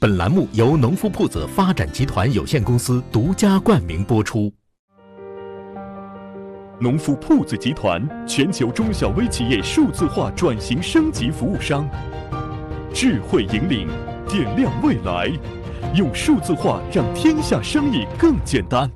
本栏目由农夫铺子发展集团有限公司独家冠名播出。 农夫铺子集团，全球中小微企业数字化转型升级服务商，智慧引领，点亮未来，用数字化让天下生意更简单。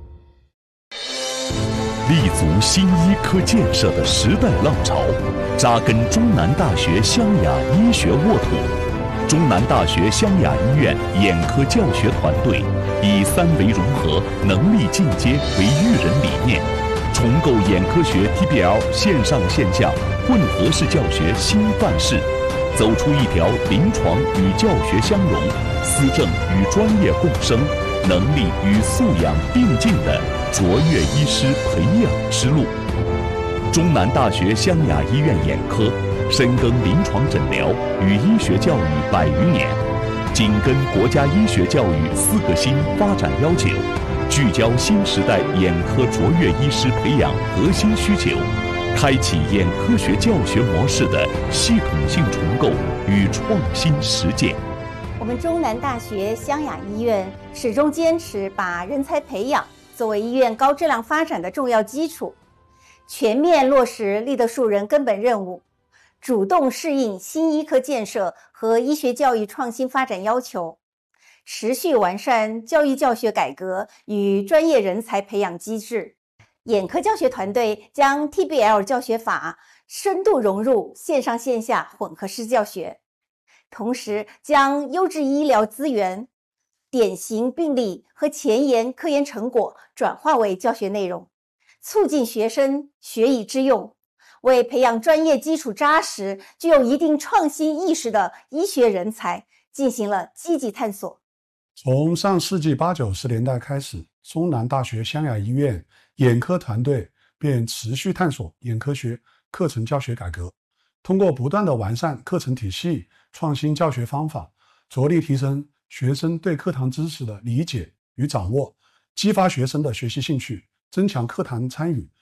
立足新医科建设的时代浪潮，扎根中南大学湘雅医学沃土。中南大学湘雅医院眼科教学团队以三维融合、能力进阶为育人理念，重构眼科学 TBL 线上线下混合式教学新范式，走出一条临床与教学相融、思政与专业共生、能力与素养并进的卓越医师培养之路。中南大学湘雅医院眼科深耕临床诊疗与医学教育100余年，紧跟国家医学教育4个新发展要求，聚焦新时代眼科卓越医师培养核心需求，开启眼科学教学模式的系统性重构与创新实践。 我们中南大学湘雅医院始终坚持把人才培养作为医院高质量发展的重要基础，全面落实立德树人根本任务，主动适应新医科建设和医学教育创新发展要求，持续完善教育教学改革与专业人才培养机制。眼科教学团队将 TBL 教学法深度融入线上线下混合式教学，同时将优质医疗资源、典型病例和前沿科研成果转化为教学内容，促进学生学以致用，为培养专业基础扎实、具有一定创新意识的医学人才进行了积极探索。 从上世纪80、90年代开始，中南大学湘雅医院眼科团队便持续探索眼科学课程教学改革，通过不断的完善课程体系、创新教学方法，着力提升学生对课堂知识的理解与掌握，激发学生的学习兴趣，增强课堂参与，